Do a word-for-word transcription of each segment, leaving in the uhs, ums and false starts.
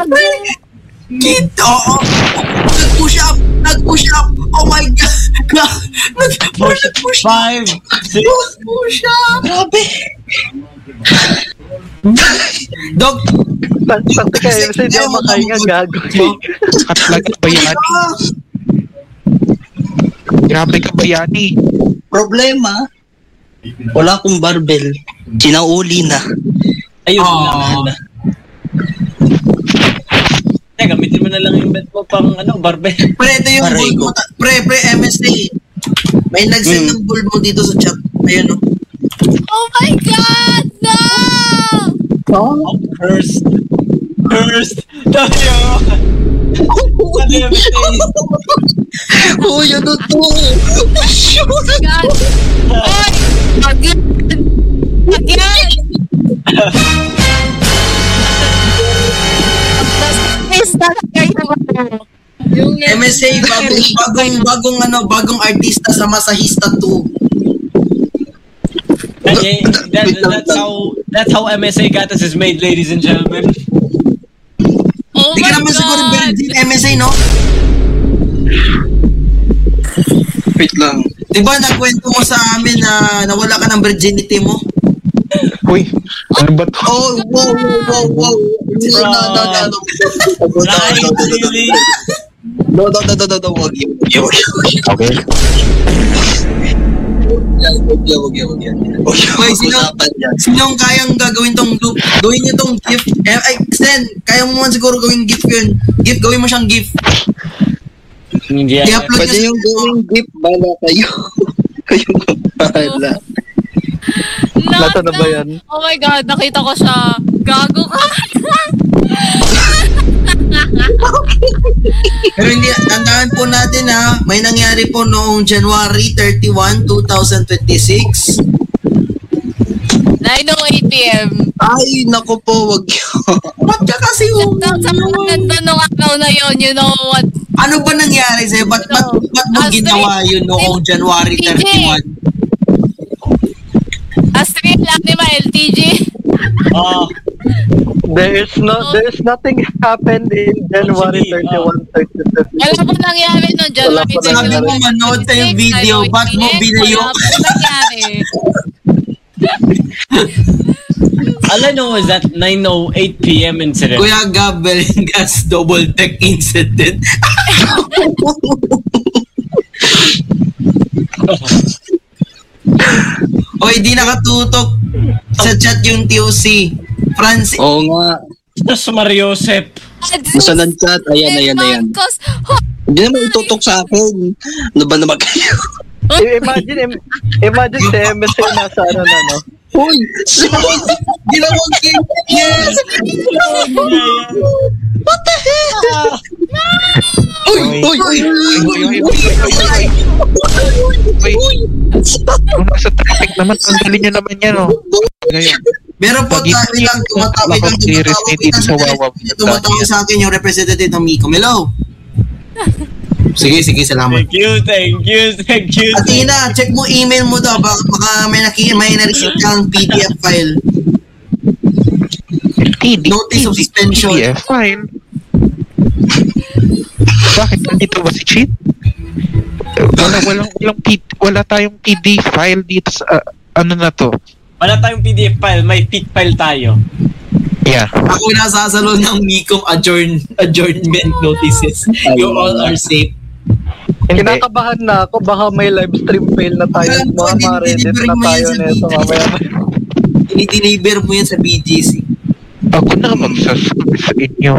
Kid, oo. Nag-push up. Nag-push up. Oh my God. Nag-push up. Push up. Five. Six. Push up. Grabe. Dog. Sakto kayo, kasi di ako makahinga, gago. Katlag ka bayani. Grabe ka bayani. Problema, wala akong barbell. Kinauli na. Ayun Oh. lang. Eh, gamitin mo na lang yung bet mo pang ano, barbell. Pre, ito yung Aray gold mo. ko. ta- Pre, pre, M S A. May nag-send Hmm. ng gold mo dito sa chat. Ayun, no? Oh my God! No! Oh, cursed. Cursed. Tayo. Sabi yung bet eh. Uy, ano to? Shoot! God! Oy! Again! Again! Is that yung M S A, bagong, bagong, bagong, ano, bagong artista sa Masahista two. Okay, that, that's how that's how M S A got us is made, ladies and gentlemen. Oh Di my ka naman siguro God! virgin M S A, no? Wait lang. Di ba nagkwento mo sa amin na nawala ka ng virginity mo? Uy, ano ba to? Oh, wow, wow, wow. No, no, no, no, no. Right, really? No, no, no, no, no, no, wag yun. Wag yun, wag yun. Okay. Wag yun, wag yun, wag yun. Wag yun, Wait, sino, usapan yan. sinong kayang gagawin tong loop? Gawin niyo tong gift. Eh, ay, Sten, kaya mo man siguro gawin gift yun. Gift, gawin mo siyang gift. Hindi. I-upload Pwede niyo yung sa going gift, bala kayo. Kayo bala. Nasa na ba yan? Oh my God, nakita ko siya. Gago ka. Pero hindi, tandaan po natin ha, may nangyari po noong January thirty-first, twenty twenty-six. nine oh eight p.m. Ay, naku po, wag yun. Ba't ka kasi oh, Sa mga ganda nung araw na yun, you know what? ano ba nangyari sa'yo? Ba't, ba't, ba't mo Astrid, ginawa yun noong January T J. thirty-first? Astrid Lactima, L T G. Oh, There's no, there's nothing happened in January thirty-first, thirty-two. Wala po nangyari nung January Wala po Sabi nangyari. mo manood tayo video, ba't mo binayo? Wala po nangyari. all I know is that nine oh eight p.m. incident. Kuya Gab Belingas double tech incident. Oy, di nakatutok sa chat yung T O C. Francis. Oo nga. Tapos Mariosep. Nasa ng chat. Ayan, ayan, ayan. Marcos, Hindi naman itutok sa akin. Ano ba naman kayo? I- Imagine, im- imagine si M S A nasa ano na, no? Uy! Ginawang game. Yes! What the hell? Uy! Uy! Uy! Uy, uy, uy, uy, uy, uy. Kung nasa traffic naman, tanggalin nyo naman yan, oh. Ngayon, Meron po Pag- tayo lang tumatawag lang Series tumatawag dito sa Wawa. tumatawag sa akin yung representative ng Miko. Hello? Sige, sige, salamat. Thank you, thank you, thank you. Athena, check mo email mo daw. Baka, baka may, naki, may na-receive kang P D F file. T D, Notice of T D, suspension. P D F file. Bakit nandito ba si Cheat? Wala, walang, walang P, wala tayong P D file dito sa, uh, ano na to? Wala tayong P D F file, may P I C file tayo. Yeah. Ako nasasalo ng Miko adjourn, adjournment notices. You all are safe. Kinakabahan na ako, baka may live stream fail na tayo. Alam ko, Mga din- ma-reddit delivery na mo tayo yan sa nito B G C. mamaya. Dinideliver mo yan sa B G C. Ako na magsasabi sa inyo.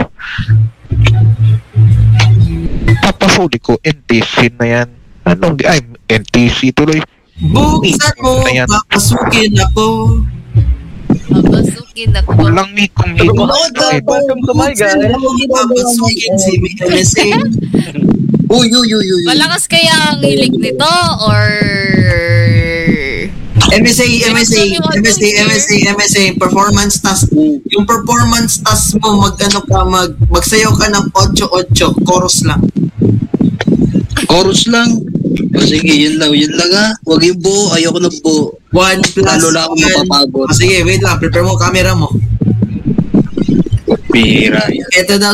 Papahuli ko, N T C na yan. Anong, ay, N T C tuloy. Buksan mo, Ayan. papasukin ako. Mabasukin ako. Walang Miko Miko. Welcome to my guys. Papasukin si M S A. Uy! Uy! Uy! Uy! Malakas kaya ang hilig nito or M S A, M S A, M S A, M S A, M S A, performance task. Yung performance task mo, mag ano ka, mag, magsayaw ka ng eight eight, chorus lang. Chorus lang. O sige, yun lang. Yun lang ha. Huwag yung buo. Ayoko ng buo. One plus Lalo lang ako one. mapapagod. Ah, sige, wait lang, prepare mo camera mo. Pira yan. Ito daw